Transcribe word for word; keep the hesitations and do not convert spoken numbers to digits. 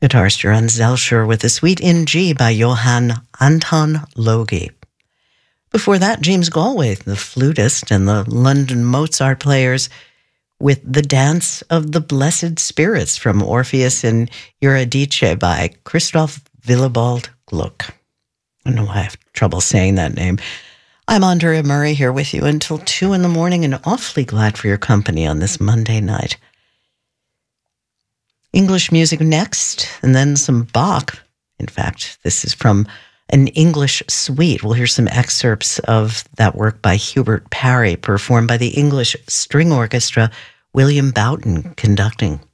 Guitarist Johann Zelscher with the Suite in G by Johann Anton Logi. Before that, James Galway, the flutist, and the London Mozart Players with The Dance of the Blessed Spirits from Orpheus and Eurydice by Christoph Willibald Gluck. I don't know why I have trouble saying that name. I'm Andrea Murray here with you until two in the morning and awfully glad for your company on this Monday night. English music next, and then some Bach. In fact, this is from an English suite. We'll hear some excerpts of that work by Hubert Parry, performed by the English String Orchestra, William Boughton conducting.